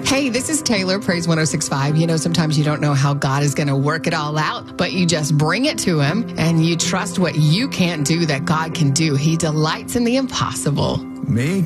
Hey, this is Taylor, Praise 106.5. You know, sometimes you don't know how God is going to work it all out, but you just bring it to him and you trust what you can't do that God can do. He delights in the impossible. Make